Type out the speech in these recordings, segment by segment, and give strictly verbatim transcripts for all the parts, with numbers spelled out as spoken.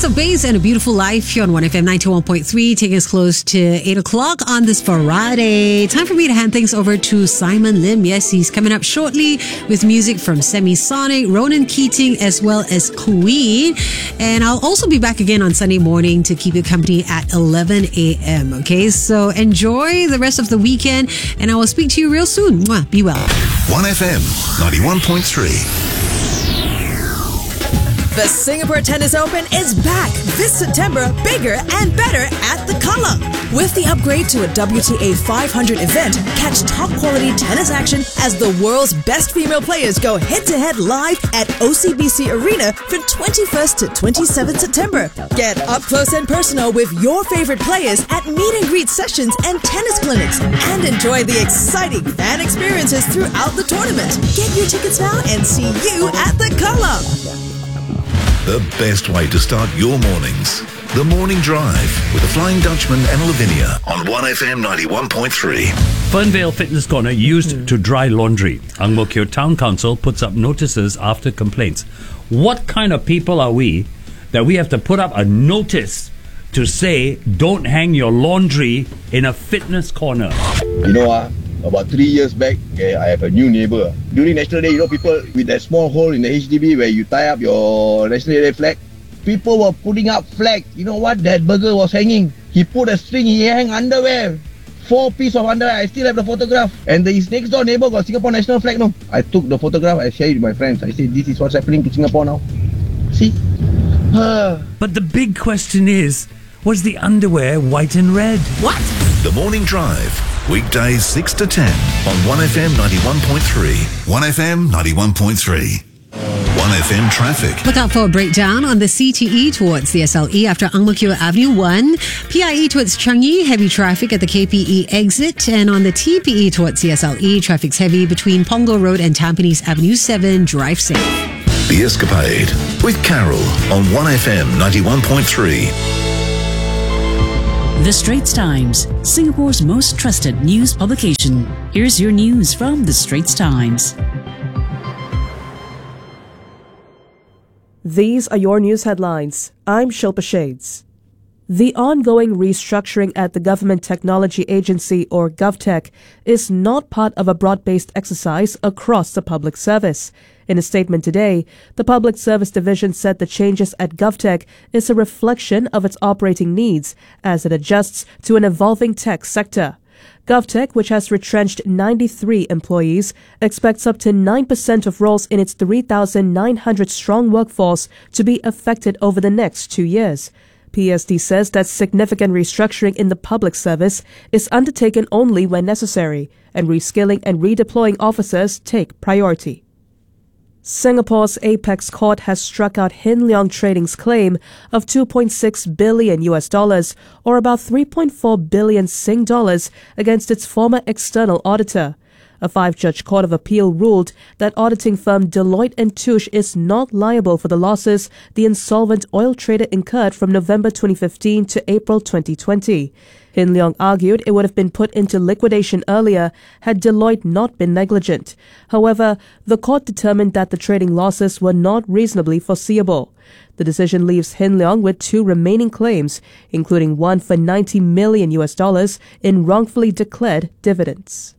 Ace of Base and a Beautiful Life here on one F M ninety-one point three, taking us close to eight o'clock on this Friday. Time for me to hand things over to Simon Lim. Yes, he's coming up shortly with music from Semisonic, Ronan Keating, as well as Queen. And I'll also be back again on Sunday morning to keep you company at eleven a.m. Okay, so enjoy the rest of the weekend, and I will speak to you real soon. Mwah, be well. one F M ninety-one point three. The Singapore Tennis Open is back this September, bigger and better at the Kallang. With the upgrade to a W T A five hundred event, catch top-quality tennis action as the world's best female players go head-to-head live at O C B C Arena from twenty-first to twenty-seventh September. Get up close and personal with your favorite players at meet-and-greet sessions and tennis clinics, and enjoy the exciting fan experiences throughout the tournament. Get your tickets now and see you at the Kallang. The best way to start your mornings. The Morning Drive with the Flying Dutchman and Lavinia on one F M ninety-one point three. Fernvale Fitness Corner used mm. to dry laundry. Ang Mo Kio Town Council puts up notices after complaints. What kind of people are we that we have to put up a notice to say don't hang your laundry in a fitness corner? You know, uh, about three years back, okay, I have a new neighbor. During National Day, you know, people with that small hole in the H D B where you tie up your National Day flag, people were putting up flag. You know what? That burger was hanging. He put a string, he hang underwear. Four pieces of underwear. I still have the photograph. And the, his next door neighbor got Singapore national flag. No, I took the photograph, I shared it with my friends. I said, this is what's happening to Singapore now. See? But the big question is, was the underwear white and red? What? The Morning Drive, weekdays six to ten on one F M ninety-one point three. one F M ninety-one point three. one F M traffic. Look out for a breakdown on the C T E towards the S L E after Ang Mo Kio Avenue one. P I E towards Changi, heavy traffic at the K P E exit. And on the T P E towards the S L E, traffic's heavy between Punggol Road and Tampines Avenue seven. Drive safe. The Escapade with Carol on one F M ninety-one point three. The Straits Times, Singapore's most trusted news publication. Here's your news from The Straits Times. These are your news headlines. I'm Shilpa Shades. The ongoing restructuring at the Government Technology Agency, or GovTech, is not part of a broad-based exercise across the public service. In a statement today, the Public Service Division said the changes at GovTech is a reflection of its operating needs as it adjusts to an evolving tech sector. GovTech, which has retrenched ninety-three employees, expects up to nine percent of roles in its three thousand nine hundred strong workforce to be affected over the next two years. P S D says that significant restructuring in the public service is undertaken only when necessary, and reskilling and redeploying officers take priority. Singapore's Apex Court has struck out Hin Leong Trading's claim of two point six billion U S dollars, or about three point four billion Sing dollars, against its former external auditor. A five-judge court of appeal ruled that auditing firm Deloitte and Touche is not liable for the losses the insolvent oil trader incurred from November twenty fifteen to April twenty twenty. Hin Leong argued it would have been put into liquidation earlier had Deloitte not been negligent. However, the court determined that the trading losses were not reasonably foreseeable. The decision leaves Hin Leong with two remaining claims, including one for ninety million U S dollars in wrongfully declared dividends.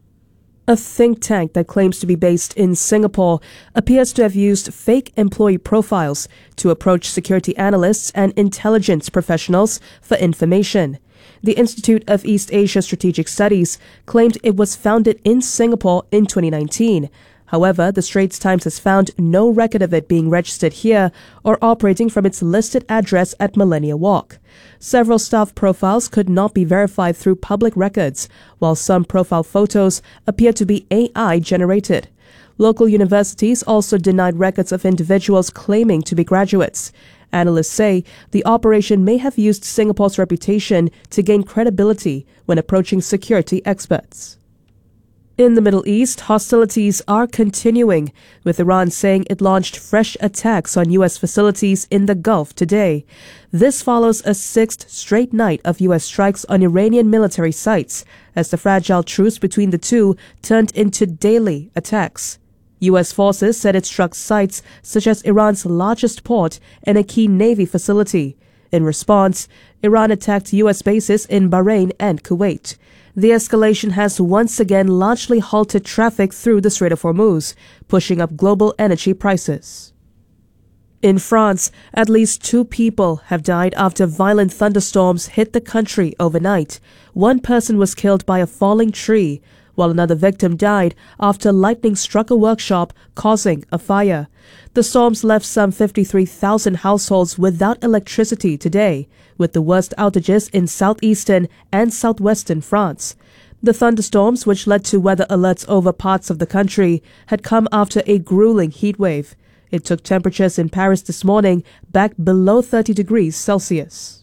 A think tank that claims to be based in Singapore appears to have used fake employee profiles to approach security analysts and intelligence professionals for information. The Institute of East Asia Strategic Studies claimed it was founded in Singapore in twenty nineteen. However, the Straits Times has found no record of it being registered here or operating from its listed address at Millennia Walk. Several staff profiles could not be verified through public records, while some profile photos appear to be A I generated. Local universities also denied records of individuals claiming to be graduates. Analysts say the operation may have used Singapore's reputation to gain credibility when approaching security experts. In the Middle East, hostilities are continuing, with Iran saying it launched fresh attacks on U S facilities in the Gulf today. This follows a sixth straight night of U S strikes on Iranian military sites, as the fragile truce between the two turned into daily attacks. U S forces said it struck sites such as Iran's largest port and a key Navy facility. In response, Iran attacked U S bases in Bahrain and Kuwait. The escalation has once again largely halted traffic through the Strait of Hormuz, pushing up global energy prices. In France, at least two people have died after violent thunderstorms hit the country overnight. One person was killed by a falling tree, while another victim died after lightning struck a workshop, causing a fire. The storms left some fifty-three thousand households without electricity today, with the worst outages in southeastern and southwestern France. The thunderstorms, which led to weather alerts over parts of the country, had come after a grueling heat wave. It took temperatures in Paris this morning back below thirty degrees Celsius.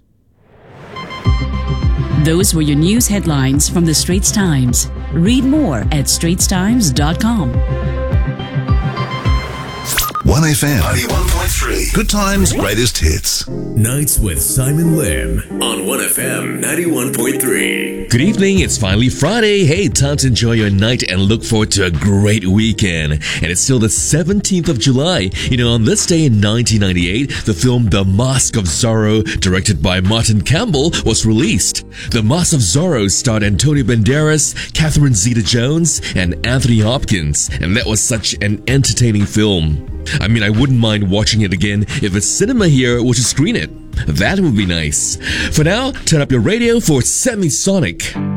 Those were your news headlines from the Straits Times. Read more at straits times dot com. one F M ninety-one point three. Good times, greatest hits. Nights with Simon Lim on one F M ninety-one point three. Good evening, it's finally Friday. Hey, time to enjoy your night and look forward to a great weekend. And it's still the seventeenth of July. You know, on this day in nineteen ninety-eight, the film The Mask of Zorro, directed by Martin Campbell, was released. The Mask of Zorro starred Antonio Banderas, Catherine Zeta-Jones, and Anthony Hopkins. And that was such an entertaining film. I mean, I wouldn't mind watching it again if a cinema here were to screen it. That would be nice. For now, turn up your radio for Semisonic.